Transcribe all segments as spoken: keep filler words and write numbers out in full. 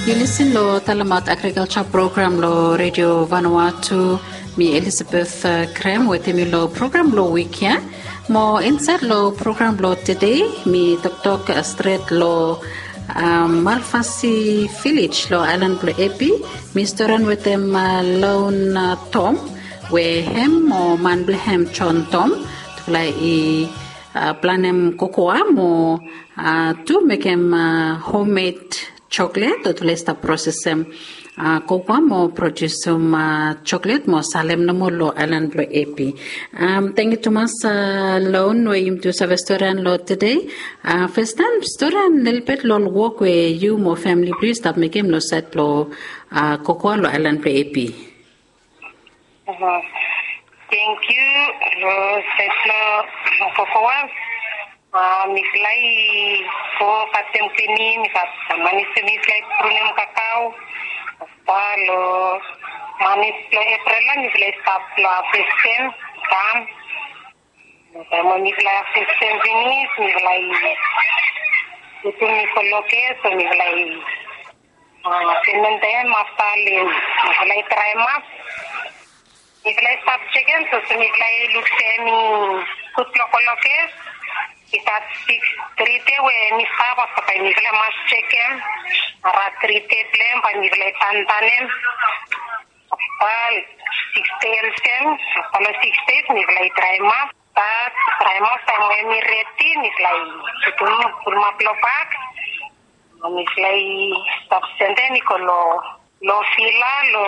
You listen lo Talamat Agriculture Program lo Radio Vanuatu. Mi Elizabeth uh, Krem with mi lo program lo weekend. Mo inside lo program lo today mi tok straight lo um, Malfasi Village lo Island lo Epi. Mi storan with them uh, lone uh, Tom we hem mo man blehem chon Tom tulai i uh, planem cocoa mo uh, to make him uh, homemade chocolate to lesta process him uh, cocoa mo produce some uh, chocolate mo salem no mo lo Island lo epi. Um, thank you Thomas uh, loan we im to restaurant lo today. Uh, first time restaurant little bit lo work we you mo family please stop make him lo set lo uh, cocoa lo Island lo epi. Uh-huh. Thank you lo set lo cocoa. Ah, mislai po patem kini misat manis mislai prunem kakao apa lo manis lo April mislai stap lo system kam sama mislai system ini mislai itu mikoloke so mislai ah semente maftalin mislai try map mislai stap chicken so mislai luxemi kutlo koloke kita six trite we misaba pa nivela mas chicken ara trite plem pa nivela tantanem pal six tails tem palo six tails nivela traima pa traima pa mi reti nivela tutum pulma plopak nivela stop sende nicolo lo fila lo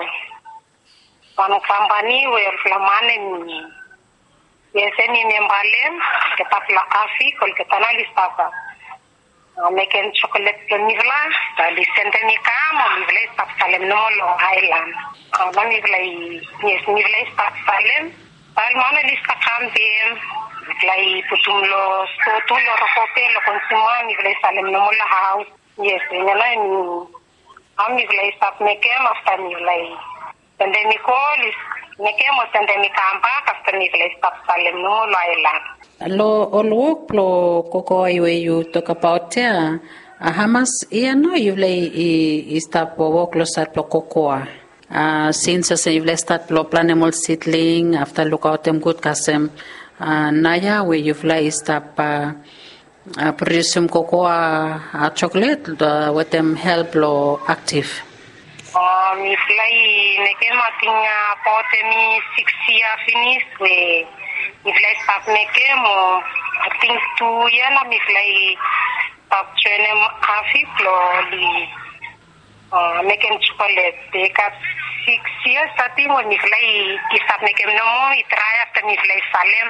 panu company we flamane Yes, ni membalem que tapla afi col que tana listava. Maken chocolate nivla, ta lisente ni cam, nivla stap salem no lo Highland. Ama nivla yes nivla stap salem. Al mana lista cam bien, nivla putum lo stotu lo rofope lo consuma nivla salem no lo house. Yes, ni na ni am nivla stap mekem after nivla. And then Nicole Nekemo sende mi kampa kafta ni vile stop salem no lo Island. Lo olwok lo koko iwe you talk about ya. Hamas iya no you vile i stop work lo start lo kokoa. Uh, since as you vile start lo planemol seedling after look out them good kasem uh, naya we you vile stop uh, uh, produce some cocoa uh, chocolate uh, with them help lo active. Oh, mi fly nekema tinga pote mi six year finish we mi fly stop nekemo I think two year na mi fly stop training afi lo li uh, making chocolate they got six years tati mo mi fly stop nekem no mo I try after mi fly salem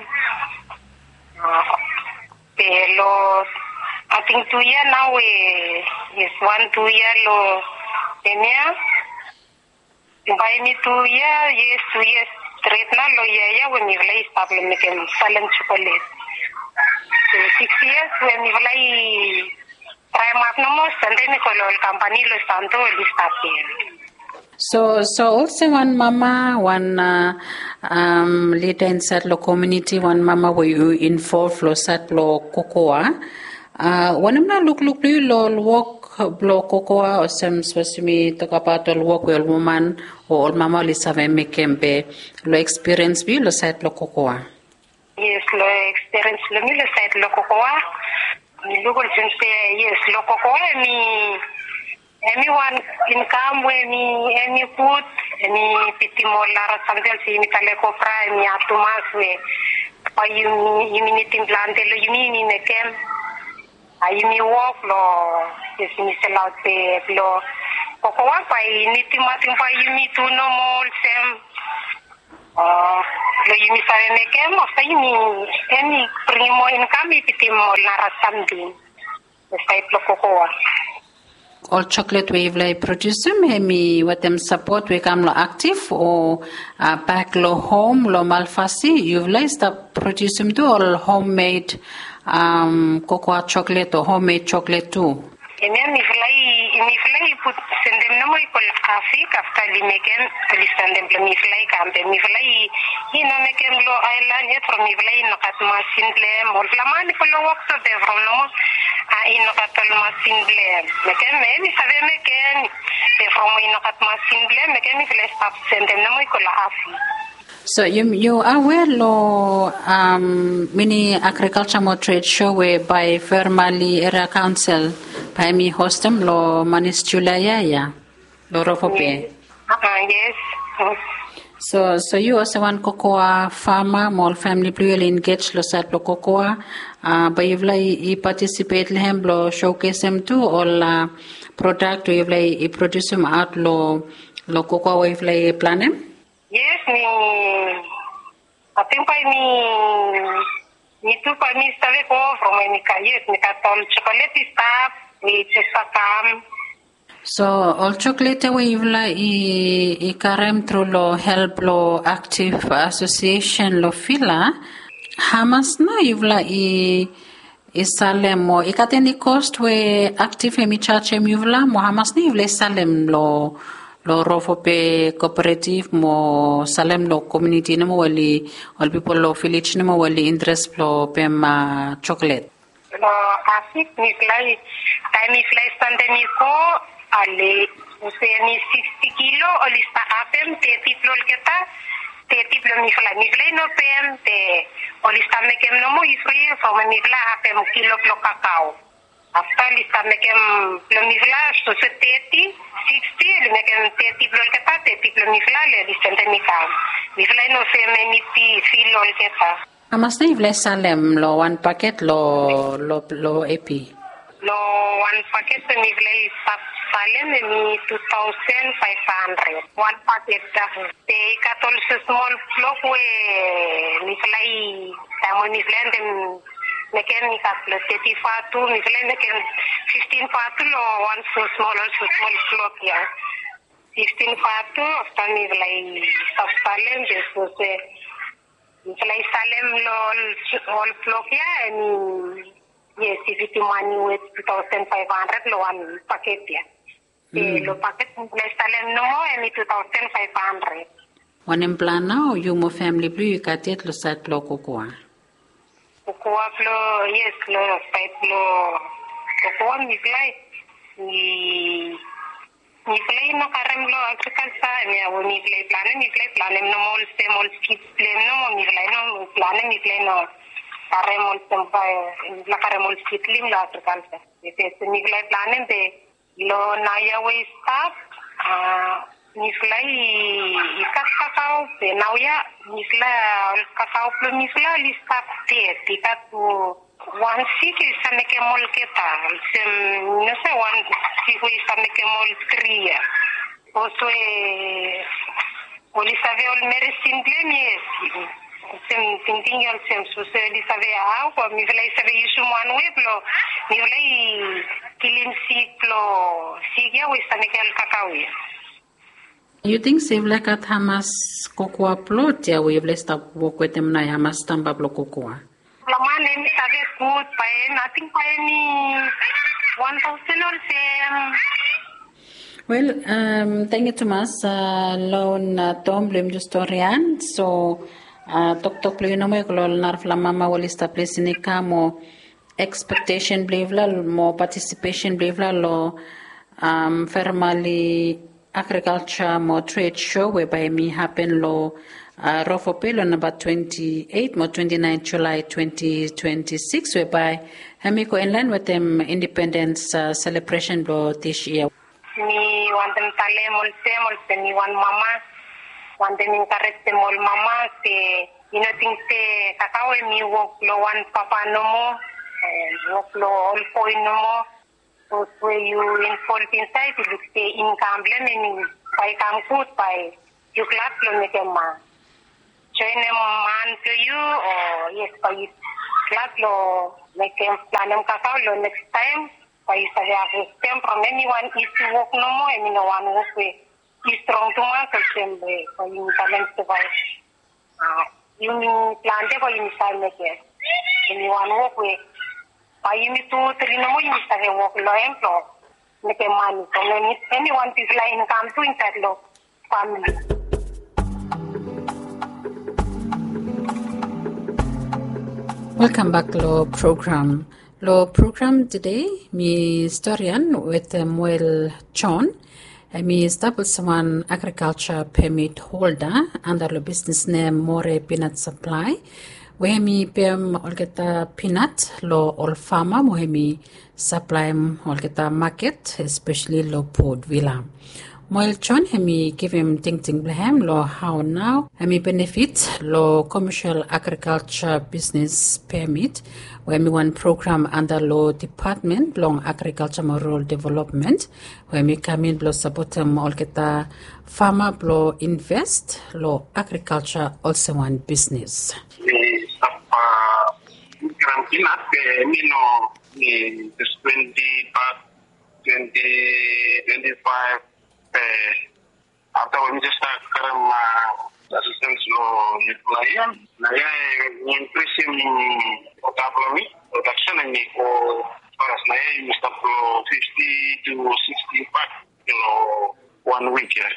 uh, pero I think two year now we is one two year lo Enia, by me two year, yes, two years straight now, lo yeah, when you lay stop making salem chocolate. So six years when you lay try map no more, and then you call company lo santo will stop here. So, so also one mama, one uh, um, leader inside the community, one mama where you involve lo sat lo cocoa. Uh, one of them look look you lo walk. Blow cocoa or some specimen talk about all work with woman or mama lisa make be lo experience be lo site lo cocoa. Yes, lo experience lo mi lo site lo cocoa. Mi local sense yes lo cocoa mi anyone income we mi any food any pitimola something si mi tale copra mi atumas we pa immunity plant lo yumi mi kem ayumi walk lo yes mi selao te lo cocoa pa initi mating pa yumi tu no mol sem ah lo yumi sabe me que mo sa yumi eni primo en cambio pitimo la rasambin esta lo cocoa all chocolate we like produce me with them support we come lo active or uh, back lo home lo malfasi you like stop producing to all homemade um cocoa chocolate or homemade chocolate too. Ene mi fly mi fly put sendem no mo ipol afi kafta li meken li sendem mi fly kampe mi fly ina meken lo Island et from mi fly no kat machine ple mol flaman ko lo work to de from no ino katol masingle meke me mi sabe meke te from ino kat masingle meke mi fle stop sendem na mo ikola afi. So you you are aware lo um mini agriculture mo trade show where by Fermali Area Council by me hostem lo manis Julia ya lo rofope. Uh yes. So so you also one cocoa farmer mall family plural engaged lo sat lo cocoa uh but you've like you participate lehem lo showcase them too or la product you've like you produce them out lo lo cocoa we've like plan them. Yes, me. I think by me, me too. By me, start ko from my yes, me katol chocolate stuff, we just come. So all chocolate we vla i i karem through lo help lo active association lo fila. Hamas no ivla i i salem mo i kateni cost we active emi chache mi vla mo hamas ni vla salem lo lo rofope cooperative mo salem lo community no wali all people lo village no wali interest lo pema chocolate lo asik mi fly time mi fly stand mi ko ale useni sixty kilo o lista apem te tiplo keta te tiplo mi fly mi fly no pem te o lista me kem no mo ifri so mi fly apem kilo lo cacao after lista me kem lo mi fly so thirty sixty le me kem te tiplo keta te tiplo mi fly le lista te mi ka mi fly no se me mi ti filo keta amas na ivle salem lo one packet lo lo lo epi lo one packet mi fly salem mi two thousand five hundred one packet te katol small flock we mi fly tamo mi fly dem mechanical plus thirty fatu mi fly meken fifteen fatu lo one so small so small flock ya fifteen fatu after mi fly sub salem just se mi fly salem lo all flock ya and yes if it money with two thousand five hundred lo one packet ya Mm. Lo paket mulai salem no and two thousand five hundred. One in plan now, you mo family blue you katet lo sat lo cocoa. Cocoa lo yes lo site lo cocoa mi play ni ni play no karem lo agriculture mi awo mi play plan mi play plan no mol se mol skip play no mi play no plan mi play no karem mol sempa la karem mol skip lim la agriculture. Ese mi play plan de lo naya we stop ah misla i kakao pe nauya misla kakao plo misla li stop te tika tu one city sa me ke mol ke ta sem no sé one city sa me ke mol tria oso e oli save ol mere simple ni sem thinking ol sem so se li save agua mi vela save isu man weblo mi vela kilin ciclo sigue o está mekel cacao. You think save like at Hamas cocoa plot ya we blessed up work with them na Hamas tamba blo cocoa. La man mi sabe good pa nothing pa ni one thousand or same. Well, um, thank you Thomas. Uh, loan uh, Tom blame historian. So, uh, tok tok play no me kolol nar flamama walista place ni kamo expectation blevla more participation blevla lo um fermali agriculture more trade show whereby me happen lo uh, Rofopelo number twenty-eight more twenty-ninth July twenty twenty-six whereby hamiko in line with them independence uh, celebration lo this year. Mi want them tale molse molse mi one mama want them encourage them all mama te you know think te kakao mi work lo one papa no more and lo all point no more so where you involved inside you look the income lemon by come good by you class lo make ma join a man to you or yes by class lo make plan em kakao lo next time by say have them from anyone is to work no more I mean no one work with is strong to man so same way by you talent to by ah you plan de by you style make anyone work with I mi tu trino mo yung sa work lo emplo me ke money so anyone is like income to inside lo family. Welcome back to our program Lo program today, mi historian with Muel Chon. Mi established one agriculture permit holder under the business name More Peanut Supply. Where mi pem olgeta peanut lo all farmer mo mi supply olgeta market, especially lo Port Villa. Moel Chon hemi give him ting ting blehem lo how now hemi benefit lo commercial agriculture business permit where mi one program under lo department long agriculture and rural development where mi come in lo support them all get the farmer lo invest lo agriculture also one business. The sapa peanut mi no ni twenty twenty twenty five. Uh, after when we just start karam assistance lo yutlayan naya increasing potable production ni ko paras naya yung stop lo fifty to sixty pack lo one week ya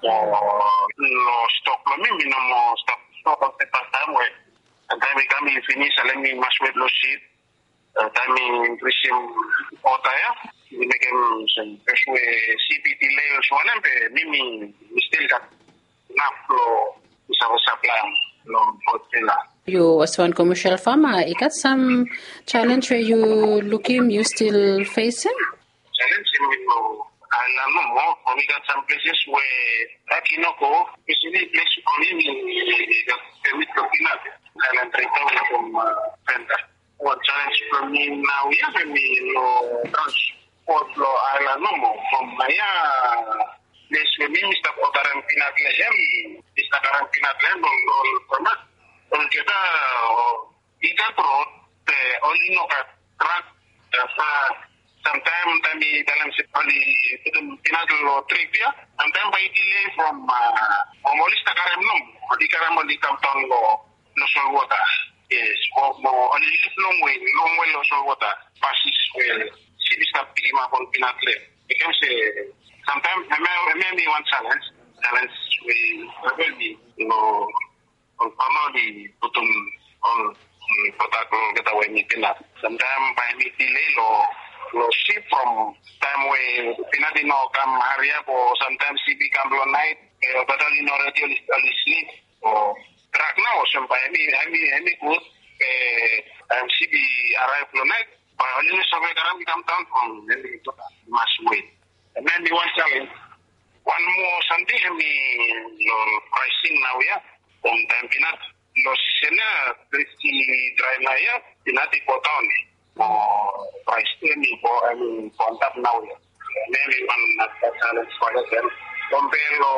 lo stock lo mi minimo stop stop at the time where and time kami finish alam mi mas with lo sheet time increasing otaya we make him some fresh C P T layers one and mimi we still got enough flow to supply long for Villa. You as one commercial farmer, you got some challenge where you looking you still facing? Challenge with no and no more we got some places where like you know go usually place only me got permit to peanut and return from uh, Penta. What challenge for me now yeah me no branch Lo island no from Maya les we mi sta otaran pinat lehem sta karan pinat lehem ol format ol kita ita pro te olino ka track fa sometime tami dalam sekali pinat lo trip ya sometime by delay from omoli sta karam no di karam di kampang lo lo solwata yes mo oli long way long way lo solwata passes well see start picking up on peanut lip. It can say sometimes maybe one challenge. Challenge we will be you know on family put on on potato get away me peanut. Sometimes by me delay lo lo ship from time we peanut no come area or sometimes C B come lo night but only no radio only sleep or track now some by me I mean I mean good um C B arrive lo night. Only survey karam come down from the mass way. And then the one challenge, one more Sunday me no pricing now yeah. On time peanut no sisena pretty dry na yeah. Peanut ko down. Oh price me for I mean on top now yeah. Then one that challenge for them. Compare lo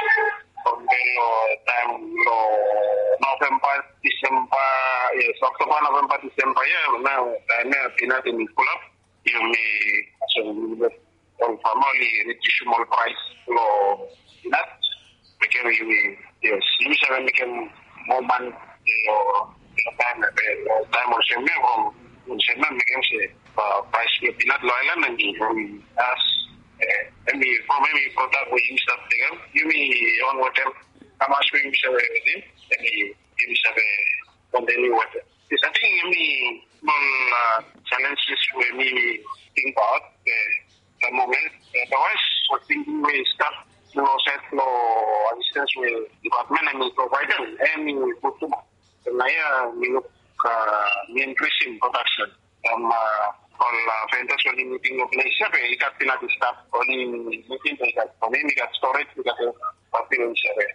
compare lo time lo November, December, yes, October, November, December, yeah, now, I may have been at the pull up. You may, so, on family, reduce small price, low, not, because you may, yes, you may make more money, or time, or time or same, or same, make him say, price will be not loyal, and you ask, and me, for maybe for that, we use that thing, you may, on whatever, how much we use everything, and you have a continue with it. It's I think me one challenges with me think about the moment. Otherwise, what thinking we start to set law assistance with department and we provide them and we put them. So now we look we increasing production. Um, all vendors only meeting of place. We got peanut stuff only meeting. We got only we got storage. We got a few survey.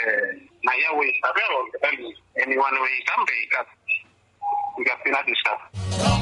Naya we start anyone we come we got we got peanut stuff.